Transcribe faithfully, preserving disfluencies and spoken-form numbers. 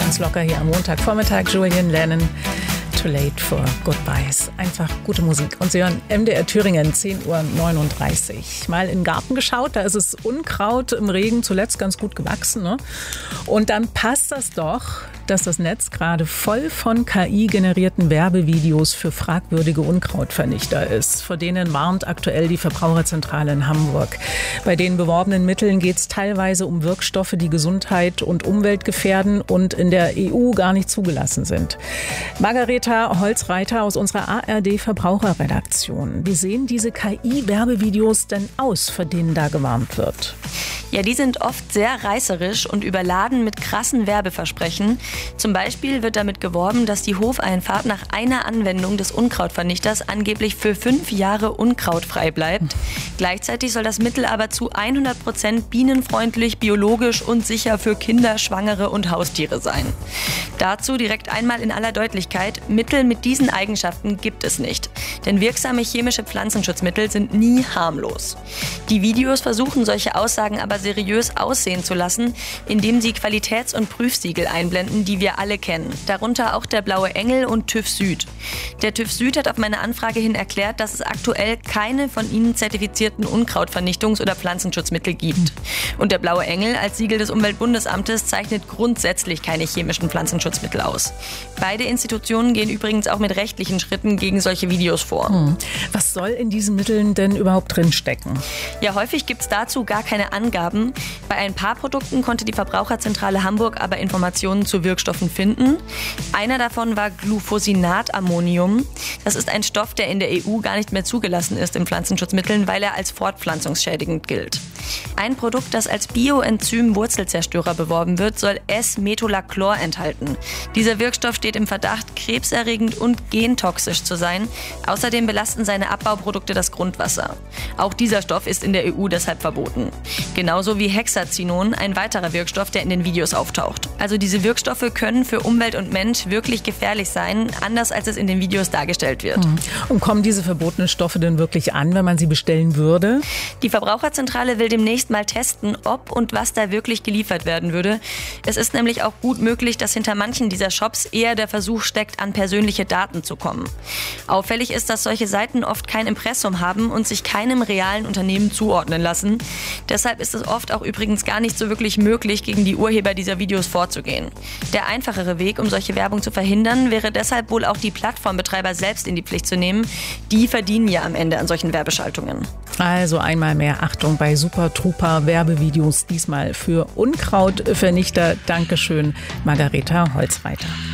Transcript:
ganz locker hier am Montagvormittag. Julian Lennon, Too Late for Goodbyes. Einfach gute Musik. Und Sie hören M D R Thüringen, zehn Uhr neununddreißig. Mal in den Garten geschaut, da ist es Unkraut im Regen zuletzt ganz gut gewachsen. Ne? Und dann passt das doch, dass das Netz gerade voll von K I-generierten Werbevideos für fragwürdige Unkrautvernichter ist. Vor denen warnt aktuell die Verbraucherzentrale in Hamburg. Bei den beworbenen Mitteln geht es teilweise um Wirkstoffe, die Gesundheit und Umwelt gefährden und in der E U gar nicht zugelassen sind. Margareta Holzreiter aus unserer A R D-Verbraucherredaktion. Wie sehen diese K I-Werbevideos denn aus, vor denen da gewarnt wird? Ja, die sind oft sehr reißerisch und überladen mit krassen Werbeversprechen. Zum Beispiel wird damit geworben, dass die Hofeinfahrt nach einer Anwendung des Unkrautvernichters angeblich für fünf Jahre unkrautfrei bleibt. Gleichzeitig soll das Mittel aber zu hundert Prozent bienenfreundlich, biologisch und sicher für Kinder, Schwangere und Haustiere sein. Dazu direkt einmal in aller Deutlichkeit: Mittel mit diesen Eigenschaften gibt es nicht. Denn wirksame chemische Pflanzenschutzmittel sind nie harmlos. Die Videos versuchen solche Aussagen aber seriös aussehen zu lassen, indem sie Qualitäts- und Prüfsiegel einblenden, die wir alle kennen. Darunter auch der Blaue Engel und TÜV Süd. Der TÜV Süd hat auf meine Anfrage hin erklärt, dass es aktuell keine von ihnen zertifizierten Unkrautvernichtungs- oder Pflanzenschutzmittel gibt. Und der Blaue Engel als Siegel des Umweltbundesamtes zeichnet grundsätzlich keine chemischen Pflanzenschutzmittel aus. Beide Institutionen gehen übrigens auch mit rechtlichen Schritten gegen solche Videos vor. Hm. Was soll in diesen Mitteln denn überhaupt drin stecken? Ja, häufig gibt es dazu gar keine Angaben. Bei ein paar Produkten konnte die Verbraucherzentrale Hamburg aber Informationen zu Wirkstoffen finden. Einer davon war Glufosinat-Ammonium. Das ist ein Stoff, der in der E U gar nicht mehr zugelassen ist in Pflanzenschutzmitteln, weil er als fortpflanzungsschädigend gilt. Ein Produkt, das als Bioenzym-Wurzelzerstörer beworben wird, soll S-Metolachlor enthalten. Dieser Wirkstoff steht im Verdacht, krebserregend und gentoxisch zu sein. Außerdem belasten seine Abbauprodukte das Grundwasser. Auch dieser Stoff ist in der E U deshalb verboten. Genauso wie Hexazinon, ein weiterer Wirkstoff, der in den Videos auftaucht. Also diese Wirkstoffe können für Umwelt und Mensch wirklich gefährlich sein, anders als es in den Videos dargestellt wird. Und kommen diese verbotenen Stoffe denn wirklich an, wenn man sie bestellen würde? Die Verbraucherzentrale will demnächst mal testen, ob und was da wirklich geliefert werden würde. Es ist nämlich auch gut möglich, dass hinter manchen dieser Shops eher der Versuch steckt, an persönliche Daten zu kommen. Auffällig ist, dass solche Seiten oft kein Impressum haben und sich keinem realen Unternehmen zuordnen lassen. Deshalb ist es oft auch übrigens gar nicht so wirklich möglich, gegen die Urheber dieser Videos vorzugehen. Der einfachere Weg, um solche Werbung zu verhindern, wäre deshalb wohl auch die Plattformbetreiber selbst in die Pflicht zu nehmen. Die verdienen ja am Ende an solchen Werbeschaltungen. Also einmal mehr Achtung bei Super Trooper Werbevideos, diesmal für Unkrautvernichter. Dankeschön, Margareta Holzreiter.